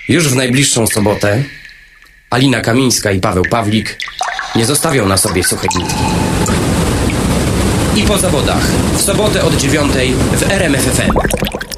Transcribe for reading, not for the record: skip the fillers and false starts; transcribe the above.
Już w najbliższą sobotę Alina Kamińska i Paweł Pawlik nie zostawią na sobie suchej nitki. I po zawodach w sobotę od 9:00 w RMF FM.